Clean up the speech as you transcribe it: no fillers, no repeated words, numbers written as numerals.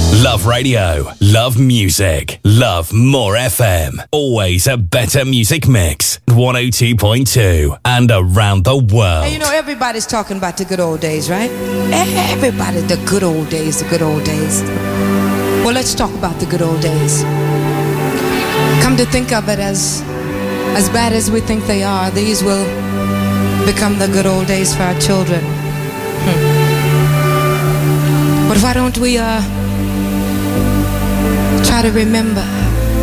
Love radio, love music, love more FM. Always a better music mix. 102.2 and around the world. Hey, you know, everybody's talking about the good old days, right? Everybody, the good old days, the good old days. Well, let's talk about the good old days. Come to think of it, as bad as we think they are, these will become the good old days for our children. But why don't we try to remember